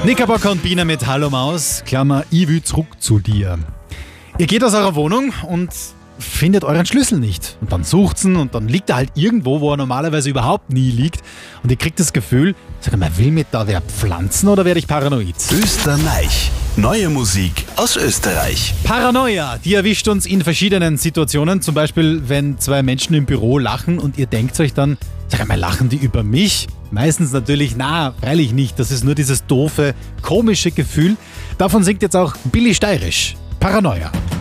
Knickerbocker und Biene mit Hallo Maus, Klammer, ich will zurück zu dir. Ihr geht aus eurer Wohnung und findet euren Schlüssel nicht. Und dann sucht's ihn und dann liegt er halt irgendwo, wo er normalerweise überhaupt nie liegt. Und ihr kriegt das Gefühl, sag mal, will mir da wer pflanzen oder werde ich paranoid? Österreich. Neue Musik aus Österreich. Paranoia, die erwischt uns in verschiedenen Situationen. Zum Beispiel, wenn zwei Menschen im Büro lachen und ihr denkt euch dann, sag mal, lachen die über mich? Meistens natürlich, freilich nicht. Das ist nur dieses doofe, komische Gefühl. Davon singt jetzt auch Billy Steirisch. Paranoia.